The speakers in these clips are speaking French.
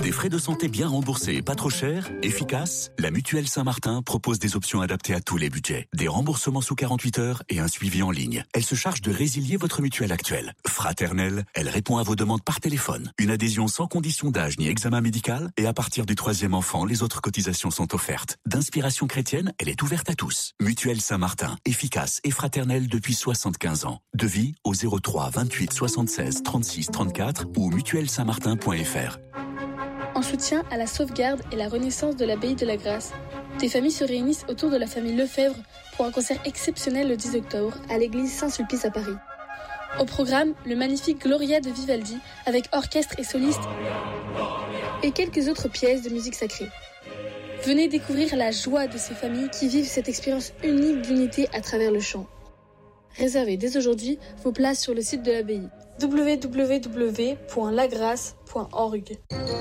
des frais de santé bien remboursés et pas trop chers, efficaces, la Mutuelle Saint-Martin propose des options adaptées à tous les budgets. Des remboursements sous 48 heures et un suivi en ligne. Elle se charge de résilier votre mutuelle actuelle. Fraternelle, elle répond à vos demandes par téléphone. Une adhésion sans condition d'âge ni examen médical et à partir du 3e enfant, les autres cotisations sont offertes. D'inspiration chrétienne, elle est ouverte à tous. Mutuelle Saint-Martin, efficace et fraternelle depuis 75 ans. Devis au 03 28 76 36 34 ou mutuellesaintmartin.fr. En soutien à la sauvegarde et la renaissance de l'abbaye de la Grâce, des familles se réunissent autour de la famille Lefebvre pour un concert exceptionnel le 10 octobre à l'église Saint-Sulpice à Paris. Au programme, le magnifique Gloria de Vivaldi avec orchestre et soliste et quelques autres pièces de musique sacrée. Venez découvrir la joie de ces familles qui vivent cette expérience unique d'unité à travers le chant. Réservez dès aujourd'hui vos places sur le site de l'abbaye www.lagrace.org.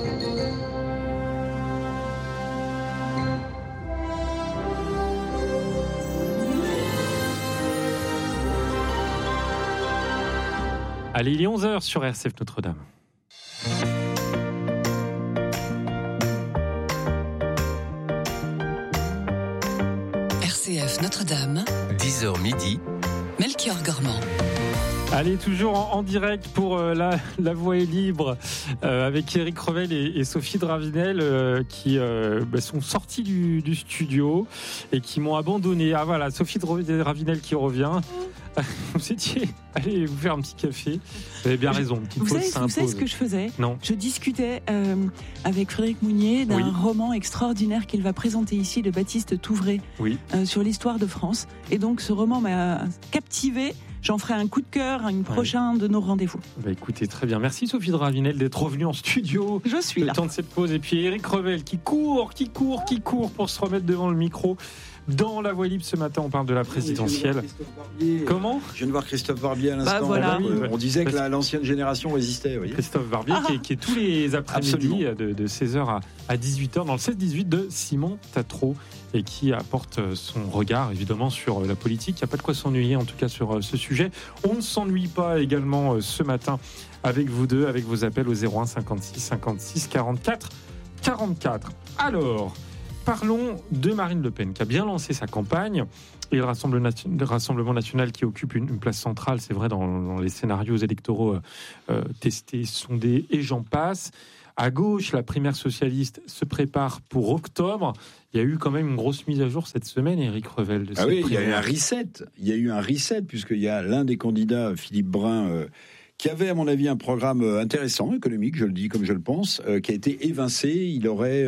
Allez, il est 11h sur RCF Notre-Dame. RCF Notre-Dame, 10h midi, Melchior Gormand. Allez, toujours en direct pour la Voix est libre avec Éric Revel et Sophie Dravinel qui sont sortis du studio et qui m'ont abandonné. Ah voilà, Sophie Dravinel qui revient. Vous étiez allez vous faire un petit café. Vous avez bien raison. Vous savez ce que je faisais ? Non. Je discutais avec Frédéric Mounier d'un roman extraordinaire qu'il va présenter ici de Baptiste Touvray sur l'histoire de France. Et donc ce roman m'a captivé. J'en ferai un coup de cœur à une prochaine de nos rendez-vous. Bah écoutez, très bien. Merci Sophie Dravinel d'être revenue en studio. Je suis là. Le temps de cette pause. Et puis Éric Revel qui court pour se remettre devant le micro. Dans La Voix libre ce matin, on parle de la présidentielle. Comment ? Je viens de voir Christophe Barbier à l'instant. Bah voilà. On disait que l'ancienne génération résistait. Oui. Christophe Barbier qui est tous les après-midi de 16h à 18h dans le 16-18 de Simon Tatro et qui apporte son regard évidemment sur la politique. Il n'y a pas de quoi s'ennuyer en tout cas sur ce sujet. On ne s'ennuie pas également ce matin avec vous deux, avec vos appels au 01 56 56 44 44. Alors, parlons de Marine Le Pen qui a bien lancé sa campagne et le Rassemblement national qui occupe une place centrale, c'est vrai, dans les scénarios électoraux testés, sondés et j'en passe. À gauche, la primaire socialiste se prépare pour octobre. Il y a eu quand même une grosse mise à jour cette semaine, Éric Revel. Il y a eu un reset. Il y a eu un reset puisqu'il y a l'un des candidats, Philippe Brun, qui avait, à mon avis, un programme intéressant, économique, je le dis comme je le pense, qui a été évincé. Il aurait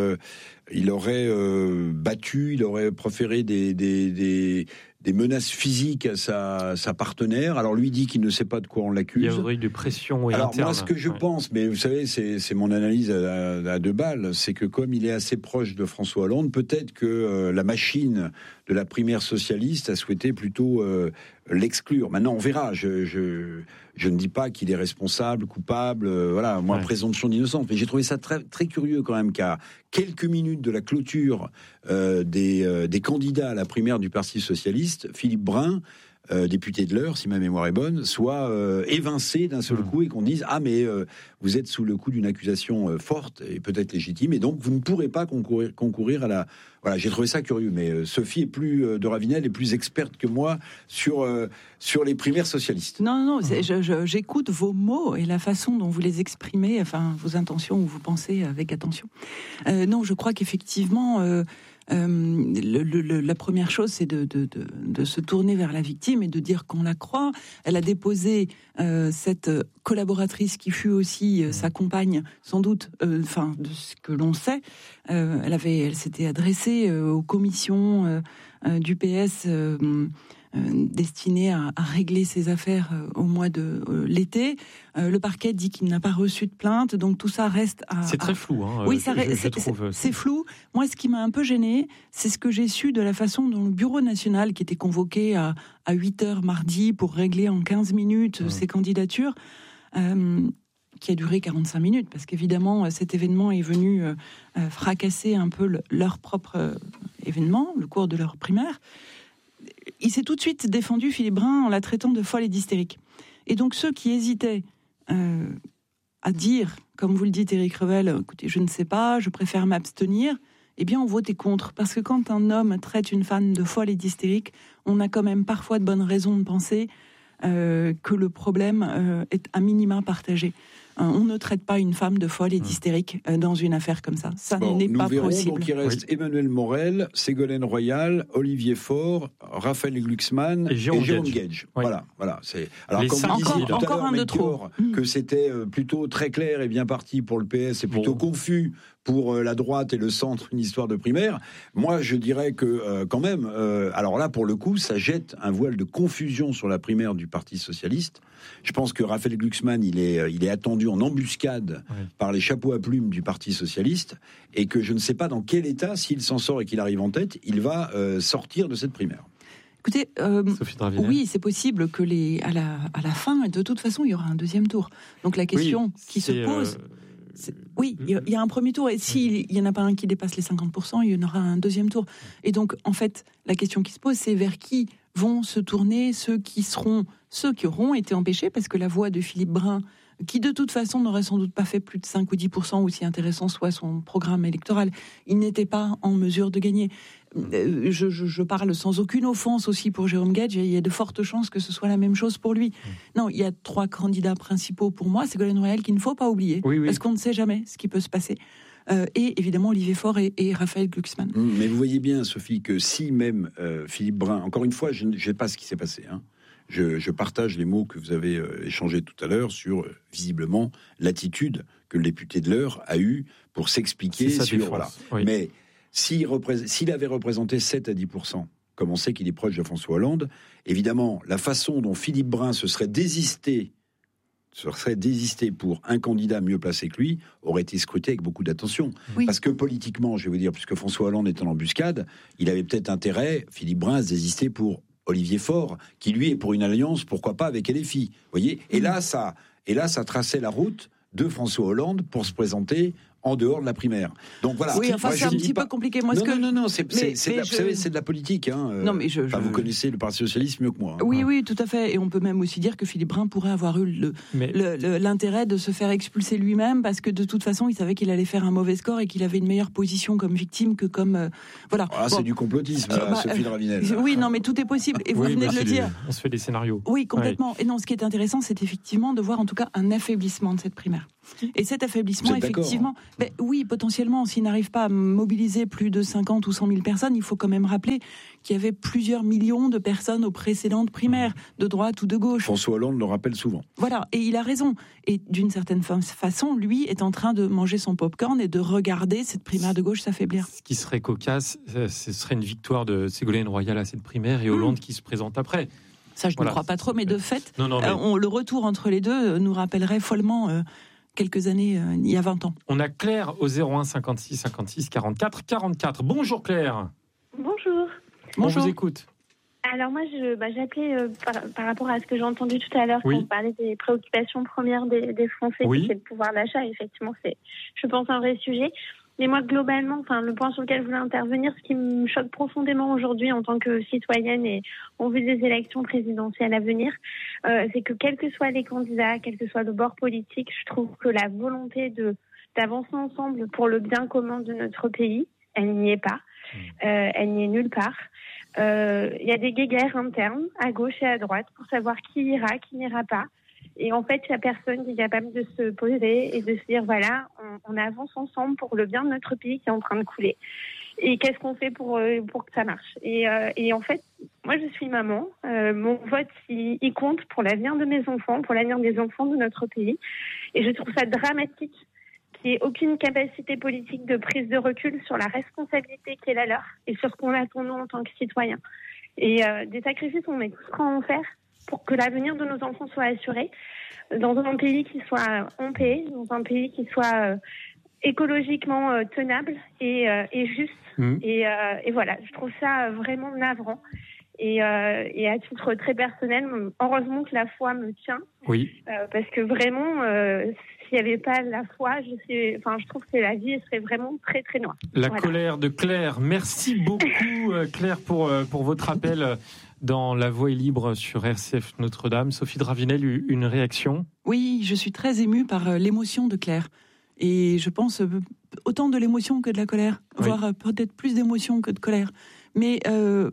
battu, il aurait proféré des menaces physiques à sa partenaire. Alors lui dit qu'il ne sait pas de quoi on l'accuse. Il y a eu de pression Alors interne. moi, ce que je pense, mais vous savez, c'est mon analyse à deux balles, c'est que comme il est assez proche de François Hollande, peut-être que la machine de la primaire socialiste a souhaité plutôt l'exclure. Maintenant, on verra. Je ne dis pas qu'il est responsable, coupable, présomption d'innocence. Mais j'ai trouvé ça très, très curieux quand même qu'à quelques minutes de la clôture des candidats à la primaire du Parti socialiste, Philippe Brun, député de l'Eure, si ma mémoire est bonne, soit évincé d'un seul coup et qu'on dise vous êtes sous le coup d'une accusation forte et peut-être légitime et donc vous ne pourrez pas concourir à la... Voilà, j'ai trouvé ça curieux, mais Sophie de Ravinel est plus experte que moi sur les primaires socialistes. Non, j'écoute vos mots et la façon dont vous les exprimez, enfin vos intentions ou vous pensez avec attention. Non, je crois qu'effectivement... la première chose, c'est de se tourner vers la victime et de dire qu'on la croit. Elle a déposé cette collaboratrice qui fut aussi sa compagne, sans doute, de ce que l'on sait. Elle s'était adressée aux commissions du PS destiné à régler ses affaires au mois de l'été. Le parquet dit qu'il n'a pas reçu de plainte, donc tout ça reste C'est très flou. Oui, c'est flou. Moi, ce qui m'a un peu gênée, c'est ce que j'ai su de la façon dont le Bureau national, qui était convoqué à 8h mardi pour régler en 15 minutes ses candidatures, qui a duré 45 minutes, parce qu'évidemment, cet événement est venu fracasser un peu leur propre événement, le cours de leur primaire. Il s'est tout de suite défendu, Philippe Brun, en la traitant de folle et d'hystérique. Et donc ceux qui hésitaient à dire, comme vous le dites, Éric Revel, écoutez, je ne sais pas, je préfère m'abstenir, eh bien, on votait contre. Parce que quand un homme traite une femme de folle et d'hystérique, on a quand même parfois de bonnes raisons de penser que le problème est à minima partagé. On ne traite pas une femme de folle et d'hystérique dans une affaire comme ça. Ça n'est pas possible. Donc il reste Emmanuel Morel, Ségolène Royal, Olivier Faure, Raphaël Glucksmann et Jérôme Gage. Oui. Voilà. C'est... Alors, comme vous disiez tout à encore l'heure, un de trop. Que c'était plutôt très clair et bien parti pour le PS et plutôt confus pour la droite et le centre, une histoire de primaire. Moi, je dirais que quand même, alors là, pour le coup, ça jette un voile de confusion sur la primaire du Parti socialiste. Je pense que Raphaël Glucksmann, il est attendu en embuscade par les chapeaux à plumes du Parti socialiste, et que je ne sais pas dans quel état, s'il s'en sort et qu'il arrive en tête, il va sortir de cette primaire. Écoutez, oui, c'est possible que à la fin, de toute façon, il y aura un deuxième tour. Donc la question qui se pose... Oui, il y a un premier tour, et s'il n'y en a pas un qui dépasse les 50%, il y en aura un deuxième tour. Et donc, en fait, la question qui se pose, c'est vers qui vont se tourner ceux qui auront été empêchés, parce que la voix de Philippe Brun, qui de toute façon n'aurait sans doute pas fait plus de 5 ou 10%, aussi intéressant soit son programme électoral, il n'était pas en mesure de gagner. Je parle sans aucune offense aussi pour Jérôme Gage, il y a de fortes chances que ce soit la même chose pour lui. Non, il y a 3 candidats principaux pour moi, Ségolène Royal qu'il ne faut pas oublier, parce qu'on ne sait jamais ce qui peut se passer. Et évidemment Olivier Faure et Raphaël Glucksmann. Mais vous voyez bien, Sophie, que si même Philippe Brun, encore une fois, je ne sais pas ce qui s'est passé, Je partage les mots que vous avez échangés tout à l'heure sur, visiblement, l'attitude que le député de l'Eure a eue pour s'expliquer sur... Voilà. Oui. Mais s'il avait représenté 7 à 10%, comme on sait qu'il est proche de François Hollande, évidemment, la façon dont Philippe Brun se serait désisté pour un candidat mieux placé que lui, aurait été scruté avec beaucoup d'attention. Oui. Parce que politiquement, je vais vous dire, puisque François Hollande est en embuscade, il avait peut-être intérêt, Philippe Brun, à se désister pour Olivier Faure, qui lui est pour une alliance, pourquoi pas, avec LFI. Vous voyez ? Et là, ça traçait la route de François Hollande pour se présenter en dehors de la primaire. Donc voilà. Oui, enfin, c'est un petit peu compliqué. Moi, non, c'est de la politique. Non, mais vous connaissez le Parti socialiste mieux que moi. Oui, tout à fait. Et on peut même aussi dire que Philippe Brun pourrait avoir eu l'intérêt de se faire expulser lui-même, parce que de toute façon, il savait qu'il allait faire un mauvais score et qu'il avait une meilleure position comme victime que comme voilà. C'est du complotisme, Sophie de Ravinel. Oui, non, mais tout est possible. Et vous venez de le dire. On se fait des scénarios. Oui, complètement. Ouais. Et non, ce qui est intéressant, c'est effectivement de voir en tout cas un affaiblissement de cette primaire. Et cet affaiblissement, effectivement, oui, potentiellement, s'il n'arrive pas à mobiliser plus de 50 ou 100 000 personnes, il faut quand même rappeler qu'il y avait plusieurs millions de personnes aux précédentes primaires, de droite ou de gauche. François Hollande le rappelle souvent. Voilà, et il a raison. Et d'une certaine façon, lui est en train de manger son popcorn et de regarder cette primaire de gauche s'affaiblir. Ce qui serait cocasse, ce serait une victoire de Ségolène Royal à cette primaire et Hollande qui se présente après. Ça, je ne crois pas trop, mais de fait, le retour entre les deux nous rappellerait follement... quelques années, il y a 20 ans. On a Claire au 01 56 56 44 44. Bonjour Claire. Bonjour. On vous écoute. Alors moi, j'appelais par rapport à ce que j'ai entendu tout à l'heure quand on parlait des préoccupations premières des Français, c'est le pouvoir d'achat. Effectivement, c'est, je pense, un vrai sujet. Mais moi, globalement, le point sur lequel je voulais intervenir, ce qui me choque profondément aujourd'hui en tant que citoyenne et en vue des élections présidentielles à venir, c'est que quels que soient les candidats, quel que soit le bord politique, je trouve que la volonté d'avancer ensemble pour le bien commun de notre pays, elle n'y est pas. Elle n'y est nulle part. Il y a des guéguerres internes à gauche et à droite pour savoir qui ira, qui n'ira pas. Et en fait, il n'y a personne qui est capable de se poser et de se dire, voilà, on avance ensemble pour le bien de notre pays qui est en train de couler. Et qu'est-ce qu'on fait pour que ça marche ? Et en fait, moi, je suis maman. Mon vote, il compte pour l'avenir de mes enfants, pour l'avenir des enfants de notre pays. Et je trouve ça dramatique qu'il n'y ait aucune capacité politique de prise de recul sur la responsabilité qui est la leur et sur ce qu'on attend nous en tant que citoyens. Et des sacrifices, on est tous prêts à en faire pour que l'avenir de nos enfants soit assuré dans un pays qui soit en paix, dans un pays qui soit écologiquement tenable et juste. Et voilà, je trouve ça vraiment navrant. Et à titre très personnel, heureusement que la foi me tient. Oui. Parce que vraiment, s'il n'y avait pas la foi, je trouve que la vie serait vraiment très très noire. La colère de Claire. Merci beaucoup Claire pour votre appel dans La Voix est libre sur RCF Notre-Dame. Sophie Dravinel, une réaction ? Oui, je suis très émue par l'émotion de Claire. Et je pense autant de l'émotion que de la colère, voire peut-être plus d'émotion que de colère. Mais un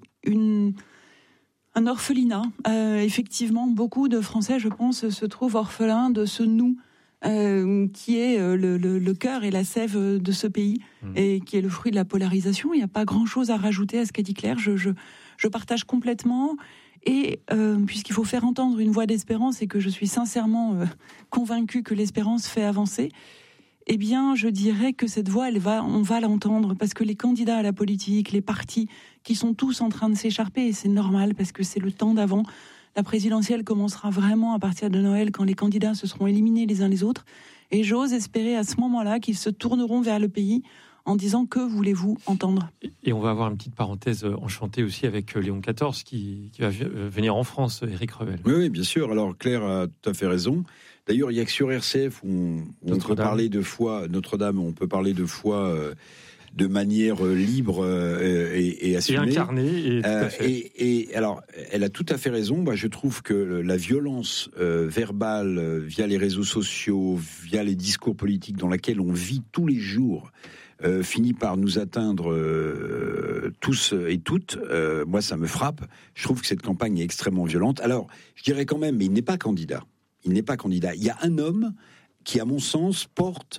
orphelinat, effectivement, beaucoup de Français, je pense, se trouvent orphelins de ce nous qui est le cœur et la sève de ce pays, et qui est le fruit de la polarisation. Il n'y a pas grand-chose à rajouter à ce qu'a dit Claire. Je partage complètement. Et puisqu'il faut faire entendre une voix d'espérance, et que je suis sincèrement convaincue que l'espérance fait avancer, eh bien, je dirais que cette voix, on va l'entendre, parce que les candidats à la politique, les partis, qui sont tous en train de s'écharper, et c'est normal, parce que c'est le temps d'avant. La présidentielle commencera vraiment à partir de Noël, quand les candidats se seront éliminés les uns les autres. Et j'ose espérer à ce moment-là qu'ils se tourneront vers le pays en disant « Que voulez-vous entendre ?» Et on va avoir une petite parenthèse enchantée aussi avec Léon XIV qui va venir en France, Éric Revel. Oui, bien sûr. Alors Claire a tout à fait raison. D'ailleurs, il n'y a que sur RCF où on peut parler de foi, Notre-Dame, on peut parler de foi de manière libre et assumée. Et incarnée. Et alors, elle a tout à fait raison. Bah, je trouve que la violence verbale via les réseaux sociaux, via les discours politiques dans laquelle on vit tous les jours, finit par nous atteindre tous et toutes. Moi, ça me frappe. Je trouve que cette campagne est extrêmement violente. Alors, je dirais quand même, mais il n'est pas candidat. Il n'est pas candidat. Il y a un homme qui, à mon sens, porte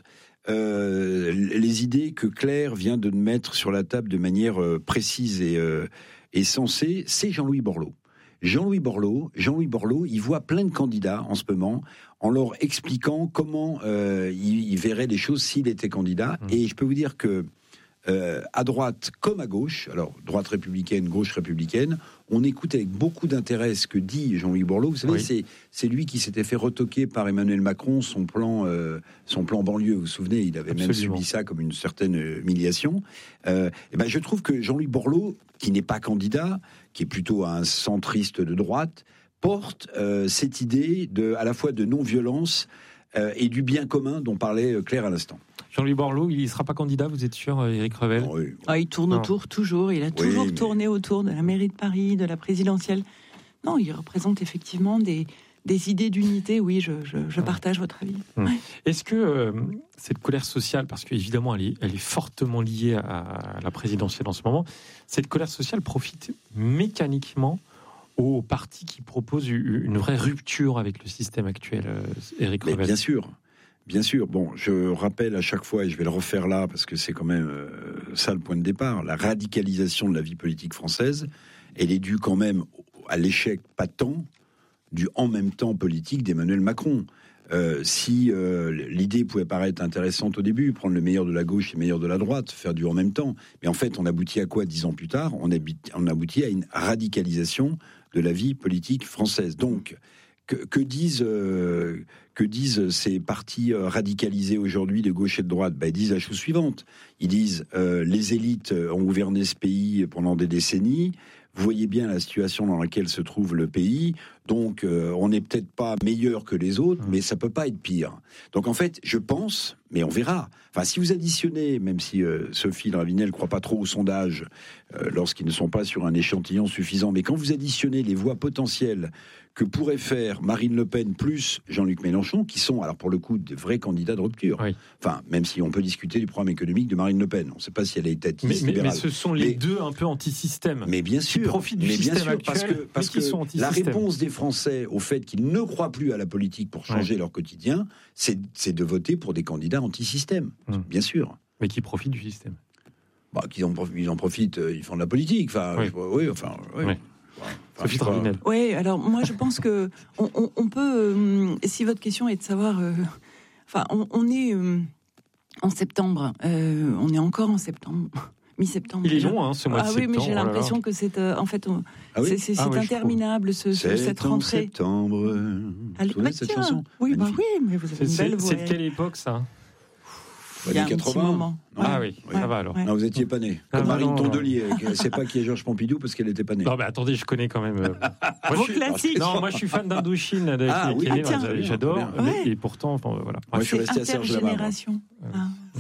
les idées que Claire vient de mettre sur la table de manière précise et sensée. C'est Jean-Louis Borloo. Jean-Louis Borloo, il voit plein de candidats en ce moment en leur expliquant comment il verrait les choses s'il était candidat. Et je peux vous dire que à droite comme à gauche, alors droite républicaine, gauche républicaine, on écoute avec beaucoup d'intérêt ce que dit Jean-Louis Borloo. Vous savez, c'est lui qui s'était fait retoquer par Emmanuel Macron son plan banlieue. Vous vous souvenez, il avait même subi ça comme une certaine humiliation. Et ben, je trouve que Jean-Louis Borloo, qui n'est pas candidat, qui est plutôt un centriste de droite, porte cette idée à la fois de non-violence et du bien commun dont parlait Claire à l'instant. Jean-Louis Borloo, il ne sera pas candidat, vous êtes sûr, Éric Revel ? Oui. Il tourne autour, toujours. Il a toujours tourné autour de la mairie de Paris, de la présidentielle. Non, il représente effectivement des idées d'unité. Oui, je partage votre avis. Ouais. Est-ce que cette colère sociale, parce qu'évidemment, elle est fortement liée à la présidentielle en ce moment, cette colère sociale profite mécaniquement aux partis qui proposent une vraie rupture avec le système actuel, Éric Revel ? Bien sûr. Bon, je rappelle à chaque fois, et je vais le refaire là, parce que c'est quand même ça le point de départ, la radicalisation de la vie politique française, elle est due quand même à l'échec patent du en même temps politique d'Emmanuel Macron. Si l'idée pouvait paraître intéressante au début, prendre le meilleur de la gauche et le meilleur de la droite, faire du en même temps, mais en fait, on aboutit à quoi 10 ans plus tard ? On aboutit à une radicalisation de la vie politique française. Donc, que disent ces partis radicalisés aujourd'hui de gauche et de droite ? Ils disent la chose suivante. Ils disent les élites ont gouverné ce pays pendant des décennies. Vous voyez bien la situation dans laquelle se trouve le pays. Donc, on n'est peut-être pas meilleur que les autres, mais ça peut pas être pire. Donc, en fait, je pense, mais on verra. Enfin, si vous additionnez, même si Sophie Dravinel ne croit pas trop aux sondages lorsqu'ils ne sont pas sur un échantillon suffisant, mais quand vous additionnez les voix potentielles que pourrait faire Marine Le Pen plus Jean-Luc Mélenchon, qui sont, alors pour le coup, des vrais candidats de rupture. Oui. Enfin, même si on peut discuter du programme économique de Marine Le Pen. On ne sait pas si elle est étatiste, libérale. Mais ce sont les deux un peu anti-système. Mais bien sûr. Qui profitent du système actuel, parce que la réponse des Français au fait qu'ils ne croient plus à la politique pour changer leur quotidien, c'est de voter pour des candidats anti-système. Bien sûr. Mais qui profitent du système. Ils en profitent, ils font de la politique. Enfin, oui. Sophie Dravinel. Oui, alors moi je pense que on peut, si votre question est de savoir, on est en septembre, on est encore en septembre, mi-septembre. Il est long, ce mois de septembre. Ah oui, mais j'ai l'impression que c'est, en fait, c'est interminable cette rentrée. Septembre. Vous connaissez cette chanson ? Oui, mais vous avez une belle voix. C'est de quelle époque ça ? Il y a un 80. Petit moment. Ah oui, ça va alors. Non, vous étiez pas né. Comme Marine Tondelier, elle ne sait pas qui est Georges Pompidou parce qu'elle n'était pas née. Non, mais attendez, je connais quand même. Vos classiques. Non, moi je suis fan d'Indochine. J'adore. Et pourtant, voilà. Moi je suis resté à Serge Lamabre.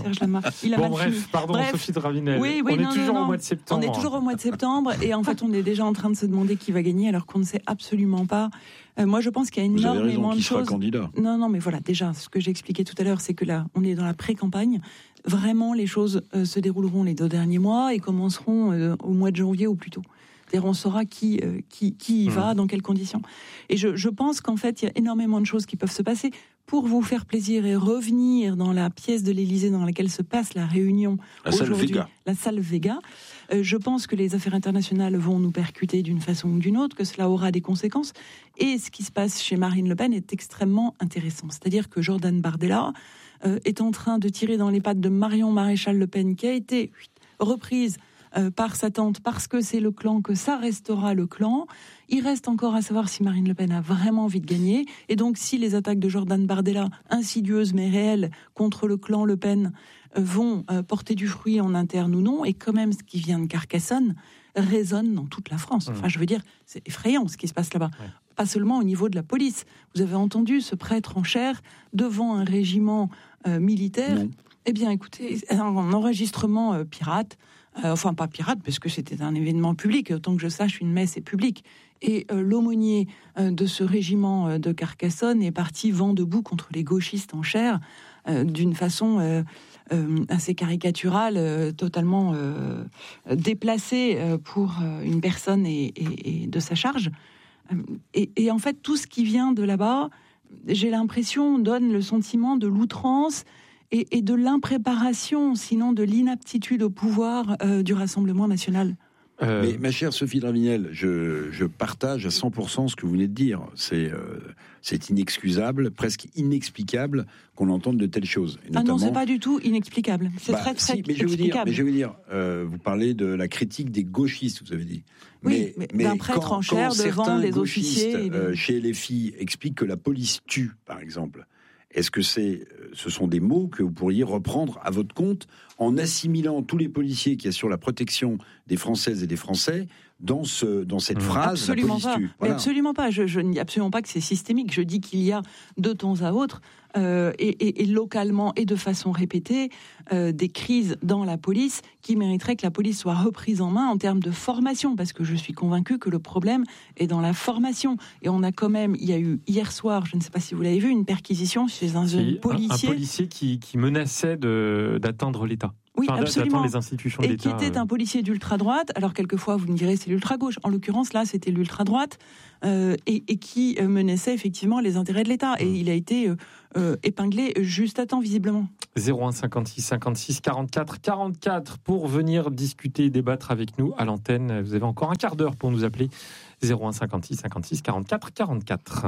Serge Lama. Il a bon, bref, pardon, Sophie Dravinel. Oui, on est toujours au mois de septembre. On est toujours au mois de septembre et en fait, on est déjà en train de se demander qui va gagner alors qu'on ne sait absolument pas. Moi, je pense qu'il y a énormément de choses. Sera candidat. Non, mais voilà, déjà, ce que j'expliquais tout à l'heure, c'est que là, on est dans la pré-campagne. Vraiment, les choses se dérouleront les 2 derniers mois et commenceront au mois de janvier ou plus tôt. C'est-à-dire, on saura qui y va, dans quelles conditions. Et je pense qu'en fait, il y a énormément de choses qui peuvent se passer. Pour vous faire plaisir et revenir dans la pièce de l'Élysée dans laquelle se passe la réunion aujourd'hui, la salle Vega, je pense que les affaires internationales vont nous percuter d'une façon ou d'une autre, que cela aura des conséquences. Et ce qui se passe chez Marine Le Pen est extrêmement intéressant. C'est-à-dire que Jordan Bardella est en train de tirer dans les pattes de Marion Maréchal Le Pen, qui a été reprise par sa tante, parce que c'est le clan, que ça restera le clan. Il reste encore à savoir si Marine Le Pen a vraiment envie de gagner. Et donc, si les attaques de Jordan Bardella, insidieuses mais réelles, contre le clan Le Pen, vont porter du fruit en interne ou non, et quand même ce qui vient de Carcassonne résonne dans toute la France. Enfin, je veux dire, c'est effrayant ce qui se passe là-bas. Ouais. Pas seulement au niveau de la police. Vous avez entendu ce prêtre en chair devant un régiment militaire. Non. Eh bien, écoutez, un enregistrement pirate. Enfin, pas pirate, parce que c'était un événement public. Autant que je sache, une messe est publique. Et l'aumônier de ce régiment de Carcassonne est parti vent debout contre les gauchistes en chair, d'une façon assez caricaturale, totalement déplacée pour une personne et de sa charge. Et en fait, tout ce qui vient de là-bas, j'ai l'impression, donne le sentiment de l'outrance et de l'impréparation, sinon de l'inaptitude au pouvoir du Rassemblement national. Mais ma chère Sophie Dravinel, je partage à 100% ce que vous venez de dire. C'est inexcusable, presque inexplicable qu'on entende de telles choses. Et notamment... Ah non, c'est pas du tout inexplicable. C'est très explicable. Mais je veux dire, vous parlez de la critique des gauchistes, vous avez dit. Oui, mais d'un prêtre en chair devant les officiers. Chez les filles expliquent que la police tue, par exemple. Est-ce que ce sont des mots que vous pourriez reprendre à votre compte en assimilant tous les policiers qui assurent la protection des Françaises et des Français dans cette phrase? Absolument la police pas. tue. Voilà. Mais absolument pas. Je ne dis absolument pas que c'est systémique. Je dis qu'il y a de temps à autre et localement et de façon répétée des crises dans la police qui mériteraient que la police soit reprise en main en termes de formation, parce que je suis convaincue que le problème est dans la formation. Et on a quand même, il y a eu hier soir, je ne sais pas si vous l'avez vu, une perquisition chez un jeune policier. Un policier qui menaçait d'atteindre l'État. Oui, absolument. Les institutions de l'État. Et qui était un policier d'ultra-droite. Alors, quelquefois, vous me direz, c'est l'ultra-gauche. En l'occurrence, là, c'était l'ultra-droite et qui menaçait effectivement les intérêts de l'État. Et il a été épinglé juste à temps, visiblement. 01 56 56 44 44 pour venir discuter et débattre avec nous à l'antenne. Vous avez encore un quart d'heure pour nous appeler. 01 56 56 44 44.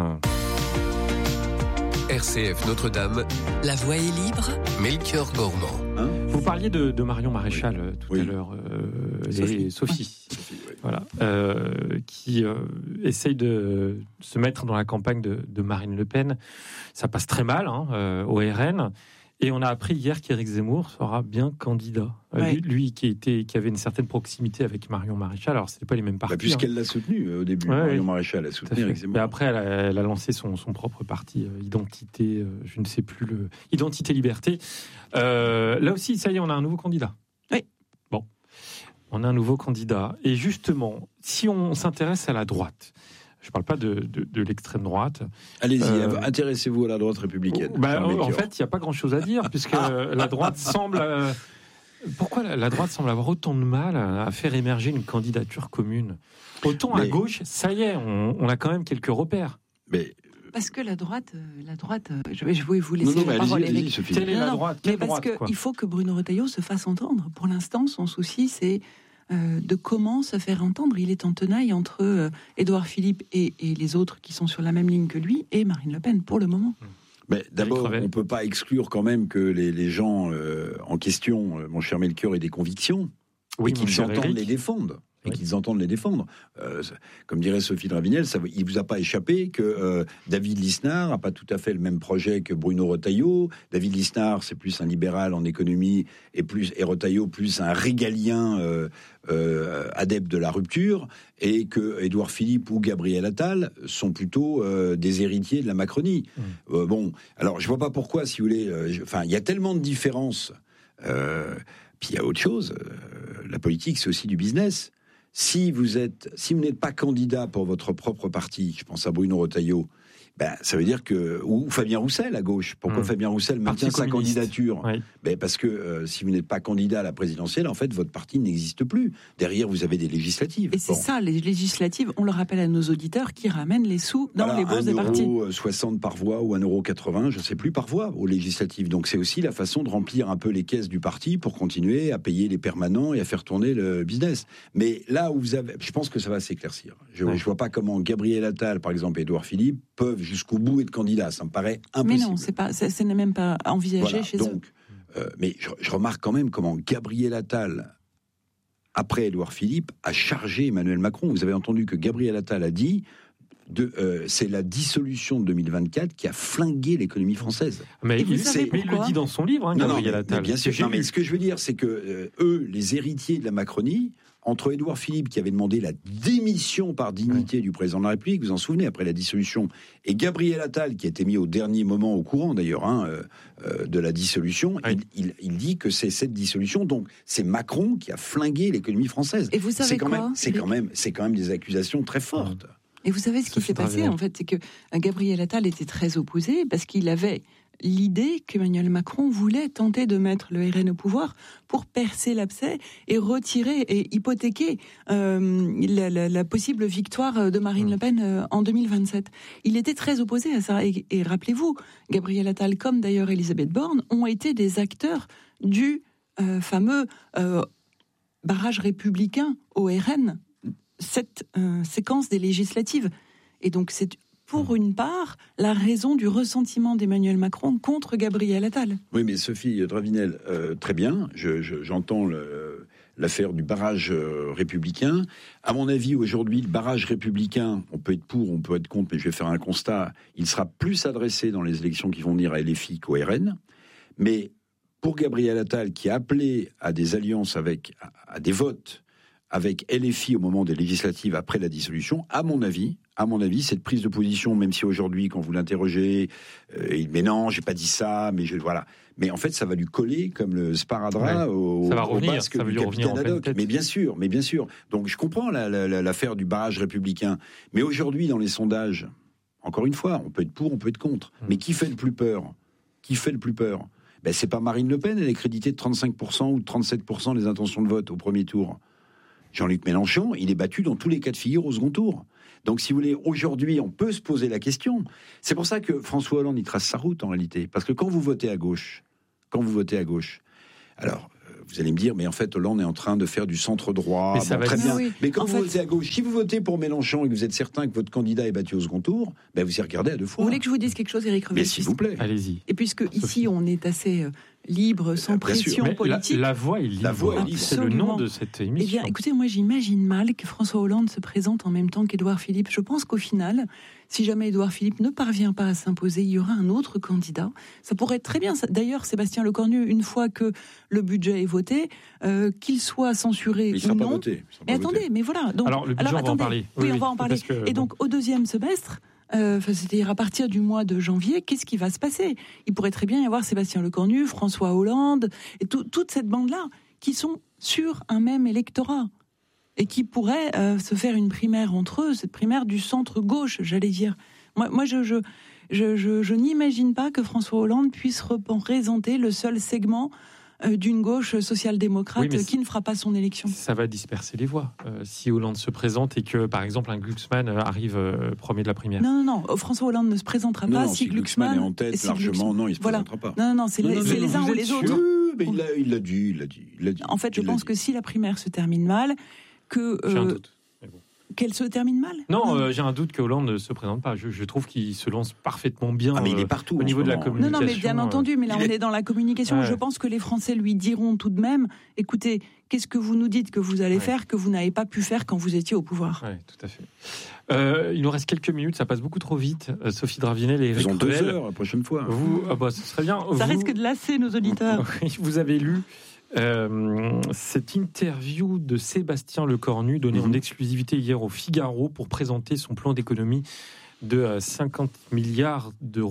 RCF Notre-Dame. La voix est libre. Melchior Gormand. Vous parliez de Marion Maréchal tout à l'heure, Sophie. Voilà, qui essaye de se mettre dans la campagne de Marine Le Pen. Ça passe très mal au RN. Et on a appris hier qu'Éric Zemmour sera bien candidat. Lui qui avait une certaine proximité avec Marion Maréchal. Alors, c'était pas les mêmes partis. Puisqu'elle l'a soutenu au début. Marion Maréchal a soutenu Éric Zemmour. Et après, elle a lancé son propre parti, Identité, je ne sais plus, Identité Liberté. Là aussi, ça y est, on a un nouveau candidat. Oui. Bon, on a un nouveau candidat. Et justement, si on s'intéresse à la droite, je ne parle pas de l'extrême droite. Allez-y, intéressez-vous à la droite républicaine. En fait, il n'y a pas grand-chose à dire, puisque la droite semble... pourquoi la droite semble avoir autant de mal à faire émerger une candidature commune? Autant à gauche, ça y est, on a quand même quelques repères. Parce que la droite, je vais vous laisser la parole. Quelle est la droite? Parce qu'il faut que Bruno Retailleau se fasse entendre. Pour l'instant, son souci, c'est de comment se faire entendre. Il est en tenaille entre Édouard Philippe et les autres qui sont sur la même ligne que lui et Marine Le Pen, pour le moment. Mais d'abord, on ne peut pas exclure quand même que les gens en question, mon cher Melchior, aient des convictions et qu'ils entendent les défendre. Comme dirait Sophie Dravinel, il ne vous a pas échappé que David Lisnard n'a pas tout à fait le même projet que Bruno Retailleau. David Lisnard, c'est plus un libéral en économie et Retailleau plus un régalien adepte de la rupture, et que Édouard Philippe ou Gabriel Attal sont plutôt des héritiers de la Macronie. Alors je ne vois pas pourquoi, si vous voulez... il y a tellement de différences Puis il y a autre chose. La politique, c'est aussi du business. Si vous n'êtes pas candidat pour votre propre parti, je pense à Bruno Retailleau, ça veut dire que... Ou Fabien Roussel, à gauche. Pourquoi Fabien Roussel maintient sa candidature ? Parce que si vous n'êtes pas candidat à la présidentielle, en fait, votre parti n'existe plus. Derrière, vous avez des législatives. Et c'est ça, les législatives, on le rappelle à nos auditeurs, qui ramènent les sous dans les bourses des partis. 1,60 € par voix ou 1,80 €, je ne sais plus, par voix aux législatives. Donc c'est aussi la façon de remplir un peu les caisses du parti pour continuer à payer les permanents et à faire tourner le business. Mais là où je pense que ça va s'éclaircir. Je ne vois pas comment Gabriel Attal, par exemple, et Édouard Philippe peuvent jusqu'au bout être candidats. Ça me paraît impossible. Mais non, ce n'est même pas envisagé chez eux. Mais je remarque quand même comment Gabriel Attal, après Édouard Philippe, a chargé Emmanuel Macron. Vous avez entendu que Gabriel Attal a dit c'est la dissolution de 2024 qui a flingué l'économie française. Mais il le dit dans son livre, Gabriel Attal. Bien sûr. Mais ce que je veux dire, c'est que eux, les héritiers de la Macronie, entre Édouard Philippe, qui avait demandé la démission par dignité du président de la République, vous en souvenez, après la dissolution, et Gabriel Attal, qui a été mis au dernier moment au courant, d'ailleurs, de la dissolution, il dit que c'est cette dissolution, donc c'est Macron qui a flingué l'économie française. Et vous savez c'est quand même des accusations très fortes. Et vous savez ce qui s'est passé, en fait, c'est que Gabriel Attal était très opposé, parce qu'il avait l'idée qu'Emmanuel Macron voulait tenter de mettre le RN au pouvoir pour percer l'abcès et retirer et hypothéquer la possible victoire de Marine Le Pen en 2027. Il était très opposé à ça. Et rappelez-vous, Gabriel Attal, comme d'ailleurs Elisabeth Borne, ont été des acteurs du fameux barrage républicain au RN, cette séquence des législatives. Et donc c'est pour une part, la raison du ressentiment d'Emmanuel Macron contre Gabriel Attal. Oui, mais Sophie Dravinel, très bien, j'entends l'affaire du barrage républicain. À mon avis, aujourd'hui, le barrage républicain, on peut être pour, on peut être contre, mais je vais faire un constat, il sera plus adressé dans les élections qui vont venir à LFI qu'au RN. Mais pour Gabriel Attal, qui a appelé à des alliances à des votes avec LFI au moment des législatives après la dissolution, à mon avis, cette prise de position, même si aujourd'hui, quand vous l'interrogez, il dit mais non, j'ai pas dit ça, voilà. Mais en fait, ça va lui coller comme le sparadrap au basque du capitaine Haddock. Mais bien sûr. Donc je comprends l'affaire du barrage républicain. Mais aujourd'hui, dans les sondages, encore une fois, on peut être pour, on peut être contre. Mais qui fait le plus peur ? C'est pas Marine Le Pen, elle est créditée de 35% ou de 37% des intentions de vote au premier tour. Jean-Luc Mélenchon, il est battu dans tous les cas de figure au second tour. Donc, si vous voulez, aujourd'hui, on peut se poser la question. C'est pour ça que François Hollande, il trace sa route, en réalité. Parce que quand vous votez à gauche, alors, vous allez me dire, mais en fait, Hollande est en train de faire du centre-droit. Très bien. Oui. Mais quand vous votez à gauche, si vous votez pour Mélenchon et que vous êtes certain que votre candidat est battu au second tour, vous y regardez à deux fois. Vous voulez que je vous dise quelque chose, Éric Revel ? Mais s'il vous plaît. Allez-y. Et puisque ici, on est assez libre, sans pression politique. La voix est libre. C'est le nom de cette émission. Eh bien, écoutez, moi, j'imagine mal que François Hollande se présente en même temps qu'Édouard Philippe. Je pense qu'au final, si jamais Édouard Philippe ne parvient pas à s'imposer, il y aura un autre candidat. Ça pourrait être très bien. D'ailleurs, Sébastien Lecornu, une fois que le budget est voté, qu'il soit censuré ou non. Pas voté. Mais attendez, mais voilà. Donc, alors, le budget, on va en parler. Oui, on va en parler. Et donc, au deuxième semestre, c'est-à-dire à partir du mois de janvier, qu'est-ce qui va se passer ? Il pourrait très bien y avoir Sébastien Lecornu, François Hollande, et toute cette bande-là, qui sont sur un même électorat, et qui pourraient se faire une primaire entre eux, cette primaire du centre-gauche, j'allais dire. Moi je n'imagine pas que François Hollande puisse représenter le seul segment d'une gauche social-démocrate qui ne fera pas son élection. Ça va disperser les voix. Si Hollande se présente et que, par exemple, un Glucksmann arrive premier de la primaire. Non, François Hollande ne se présentera pas si Glucksmann est en tête largement. Non, il ne se présentera pas. Non, c'est les uns ou les autres. Mais il l'a dit. En fait, je pense que si la primaire se termine mal, j'ai un doute. Qu'elle se termine mal ? Non, j'ai un doute que Hollande ne se présente pas. Je trouve qu'il se lance parfaitement bien. Mais il est partout au niveau de la communication. Non, mais bien entendu, mais là on est dans la communication. Je pense que les Français lui diront tout de même, écoutez, qu'est-ce que vous nous dites que vous allez faire que vous n'avez pas pu faire quand vous étiez au pouvoir ? Oui, tout à fait. Il nous reste quelques minutes, ça passe beaucoup trop vite. Sophie Dravinel et Éric Revel. 2 heures la prochaine fois. Ce serait bien. Ça risque de lasser nos auditeurs. Vous avez lu cette interview de Sébastien Lecornu donnée en exclusivité hier au Figaro pour présenter son plan d'économie de 54 milliards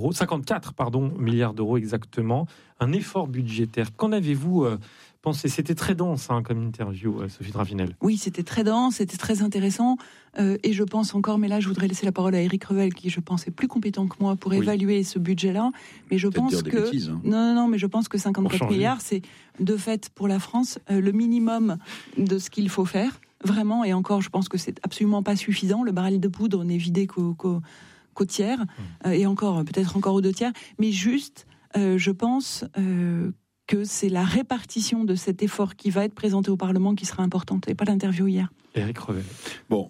d'euros exactement. Un effort budgétaire. Qu'en avez-vous pensé ? C'était très dense comme interview, Sophie Dravinel. Oui, c'était très dense, c'était très intéressant. Et je pense encore, mais là je voudrais laisser la parole à Éric Revel, qui je pense est plus compétent que moi pour évaluer ce budget-là. Mais je pense que... bêtises, hein. Non, mais je pense que 54 milliards, c'est de fait pour la France le minimum de ce qu'il faut faire. Vraiment, et encore, je pense que c'est absolument pas suffisant. Le baril de poudre n'est vidé qu'au tiers, et encore, peut-être encore aux 2 tiers. Mais juste, je pense que c'est la répartition de cet effort qui va être présenté au Parlement qui sera importante, et pas l'interview hier. Éric Revel. Bon,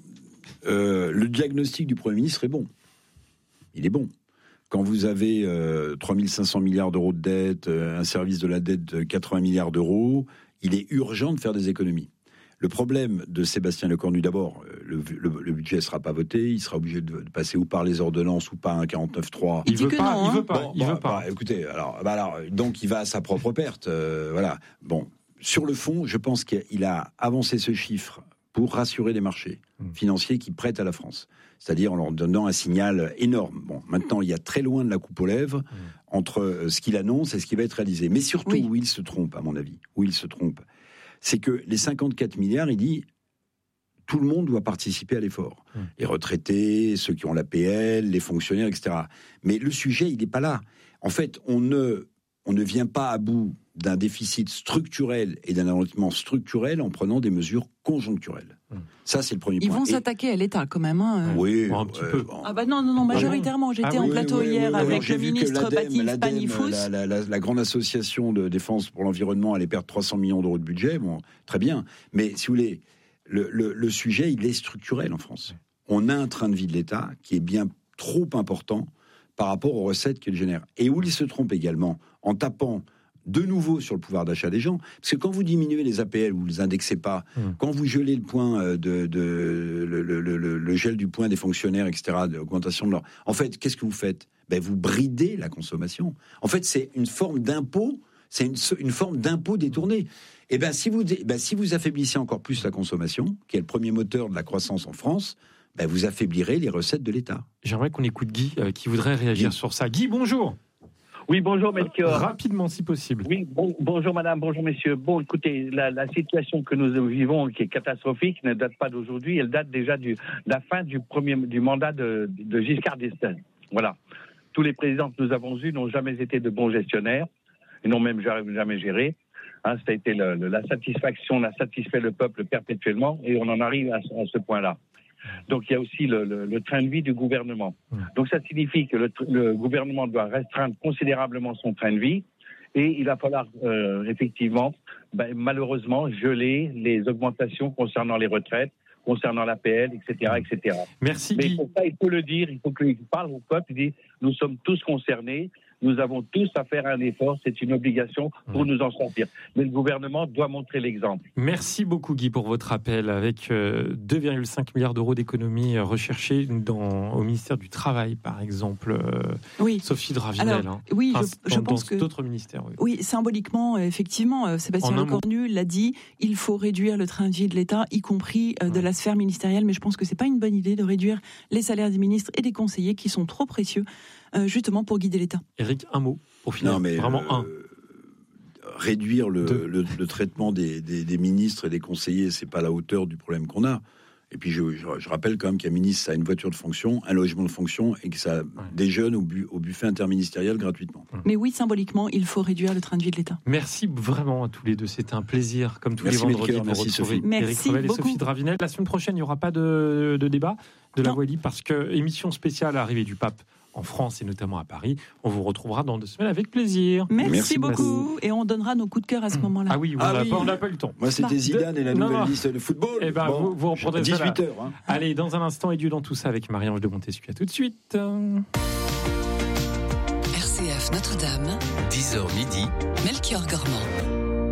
le diagnostic du Premier ministre est bon. Il est bon. Quand vous avez 3500 milliards d'euros de dette, un service de la dette de 80 milliards d'euros, il est urgent de faire des économies. Le problème de Sébastien Lecornu, d'abord, le budget ne sera pas voté, il sera obligé de passer ou par les ordonnances ou par un 49.3. Il dit que non. Il veut pas. Écoutez, alors, donc il va à sa propre perte. Voilà. Bon, sur le fond, je pense qu'il a avancé ce chiffre pour rassurer les marchés financiers qui prêtent à la France. C'est-à-dire en leur donnant un signal énorme. Bon, maintenant, il y a très loin de la coupe aux lèvres entre ce qu'il annonce et ce qui va être réalisé. Mais surtout, où il se trompe, à mon avis, c'est que les 54 milliards, il dit, tout le monde doit participer à l'effort. Les retraités, ceux qui ont l'APL, les fonctionnaires, etc. Mais le sujet, il n'est pas là. En fait, on ne vient pas à bout d'un déficit structurel et d'un endettement structurel en prenant des mesures conjoncturelles. Ça, c'est le premier point. Ils vont s'attaquer à l'État, quand même. Oui, un petit peu. Ah bah non, majoritairement. J'étais en plateau hier avec le ministre Baptiste Panifous. La grande association de défense pour l'environnement allait perdre 300 millions d'euros de budget. Bon, très bien. Mais si vous voulez, le sujet, il est structurel en France. On a un train de vie de l'État qui est bien trop important par rapport aux recettes qu'il génère. Et où il se trompe également, en tapant de nouveau sur le pouvoir d'achat des gens, parce que quand vous diminuez les APL, vous ne les indexez pas, quand vous gelez le point le gel du point des fonctionnaires, etc., de l'augmentation de leur... En fait, qu'est-ce que vous faites ? Vous bridez la consommation. En fait, c'est une forme d'impôt, c'est une forme d'impôt détourné. Et si vous affaiblissez encore plus la consommation, qui est le premier moteur de la croissance en France, vous affaiblirez les recettes de l'État. J'aimerais qu'on écoute Guy, qui voudrait réagir sur ça. Guy, bonjour. Oui, bonjour, Melchior. Rapidement, si possible. Oui, bonjour, madame, bonjour, messieurs. Bon, écoutez, la situation que nous vivons, qui est catastrophique, ne date pas d'aujourd'hui. Elle date déjà de la fin du mandat de Giscard d'Estaing. Voilà. Tous les présidents que nous avons eus n'ont jamais été de bons gestionnaires. Ils n'ont même jamais géré. Ça a été la satisfaction, on a satisfait le peuple perpétuellement, et on en arrive à ce point-là. Donc il y a aussi le train de vie du gouvernement. Donc ça signifie que le gouvernement doit restreindre considérablement son train de vie, et il va falloir effectivement, malheureusement, geler les augmentations concernant les retraites, concernant l'APL, etc., etc. Merci Mais Guy. pour ça, il faut le dire, il faut qu'il parle au peuple, il dit, nous sommes tous concernés, nous avons tous à faire un effort, c'est une obligation pour nous en sortir. Mais le gouvernement doit montrer l'exemple. Merci beaucoup Guy pour votre appel. Avec 2,5 milliards d'euros d'économies recherchées au ministère du Travail, par exemple. Oui. Sophie Dravinel. Alors, oui, je pense que... d'autres ministères. Oui, symboliquement, effectivement, Sébastien Lecornu l'a dit, il faut réduire le train de vie de l'État, y compris de la sphère ministérielle, mais je pense que c'est pas une bonne idée de réduire les salaires des ministres et des conseillers qui sont trop précieux, justement pour guider l'État. Éric, un mot pour finir. Non, mais vraiment réduire le traitement des ministres et des conseillers, c'est pas à la hauteur du problème qu'on a. Et puis je rappelle quand même qu'un ministre a une voiture de fonction, un logement de fonction, et que ça déjeune au buffet interministériel gratuitement. Mais oui, symboliquement, il faut réduire le train de vie de l'État. Merci vraiment à tous les deux. C'était un plaisir, comme tous les vendredis, de vous retrouver. Merci Éric Revel et beaucoup. Sophie Dravinel. La semaine prochaine, il n'y aura pas de débat de la Wally, parce que émission spéciale Arrivée du Pape en France et notamment à Paris. On vous retrouvera dans 2 semaines avec plaisir. Merci beaucoup. Et on donnera nos coups de cœur à ce moment-là. Ah oui, on n'a pas eu le temps. Moi, c'était Zidane et la nouvelle liste de football. Eh ben, vous reprendrez 18h. Allez, dans un instant, Edu dans tout ça avec Marie-Ange de Montesquieu. À tout de suite. RCF Notre-Dame. 10h midi. Melchior Gormand.